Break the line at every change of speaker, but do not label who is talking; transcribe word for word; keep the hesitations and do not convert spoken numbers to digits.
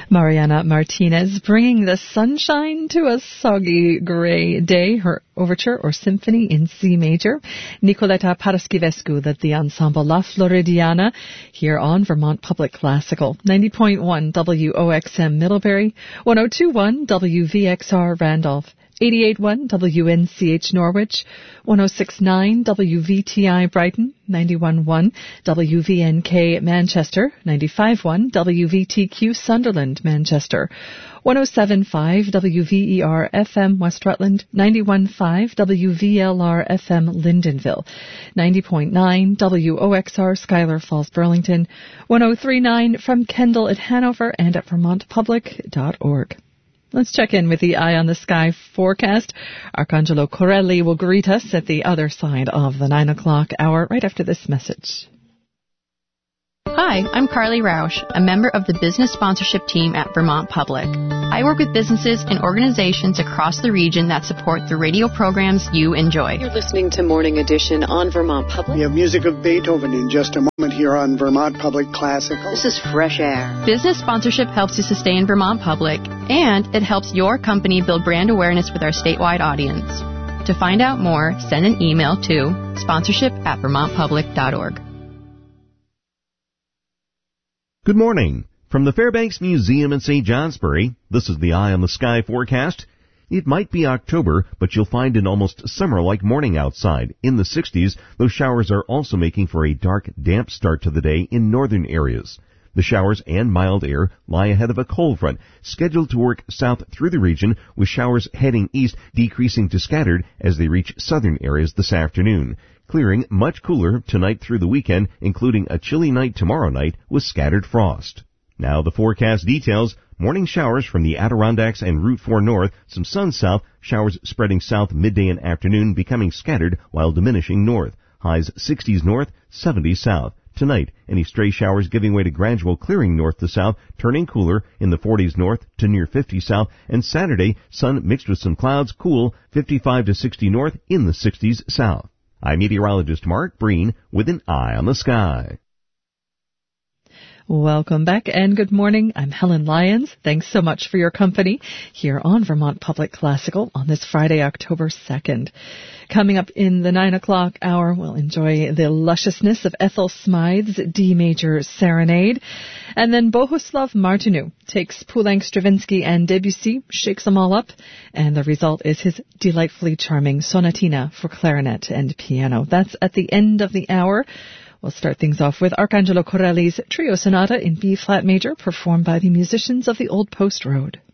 Mariana Martinez bringing the sunshine to a soggy gray day, her overture or symphony in C major. Nicoleta Paraschivescu led the ensemble La Floridiana here on Vermont Public Classical. ninety point one W O X M Middlebury, one oh two point one W V X R Randolph, eighty-eight point one W N C H Norwich, one oh six point nine W V T I Brighton, ninety-one point one W V N K Manchester, ninety-five point one W V T Q Sunderland Manchester, one oh seven point five W V E R F M West Rutland, ninety-one point five W V L R F M Lyndonville, ninety point nine W O X R Schuyler Falls Burlington, one oh three point nine from Kendall at Hanover and at vermont public dot org. Let's check in with the Eye on the Sky forecast. Arcangelo Corelli will greet us at the other side of the nine o'clock hour right after this message.
Hi, I'm Carly Roush, a member of the business sponsorship team at Vermont Public. I work with businesses and organizations across the region that support the radio programs you enjoy.
You're listening to Morning Edition on Vermont Public.
We have music of Beethoven in just a moment here on Vermont Public Classical.
This is Fresh Air.
Business sponsorship helps to sustain Vermont Public, and it helps your company build brand awareness with our statewide audience. To find out more, send an email to sponsorship at vermont public dot org.
Good morning. From the Fairbanks Museum in Saint Johnsbury, this is the Eye on the Sky forecast. It might be October, but you'll find an almost summer-like morning outside. In the sixties, those showers are also making for a dark, damp start to the day in northern areas. The showers and mild air lie ahead of a cold front, scheduled to work south through the region, with showers heading east decreasing to scattered as they reach southern areas this afternoon. Clearing much cooler tonight through the weekend, including a chilly night tomorrow night with scattered frost. Now the forecast details. Morning showers from the Adirondacks and Route four north, some sun south, showers spreading south midday and afternoon, becoming scattered while diminishing north. Highs sixties north, seventies south. Tonight, any stray showers giving way to gradual clearing north to south, turning cooler in the forties north to near fifty south. And Saturday, sun mixed with some clouds, cool, fifty-five to sixty north, in the sixties south. I'm meteorologist Mark Breen with an Eye on the Sky.
Welcome back and good morning. I'm Helen Lyons. Thanks so much for your company here on Vermont Public Classical on this Friday, October second. Coming up in the nine o'clock hour, we'll enjoy the lusciousness of Ethel Smythe's D major serenade. And then Bohuslav Martinu takes Poulenc, Stravinsky, and Debussy, shakes them all up, and the result is his delightfully charming sonatina for clarinet and piano. That's at the end of the hour. We'll start things off with Arcangelo Corelli's Trio Sonata in B-flat major, performed by the musicians of the Old Post Road.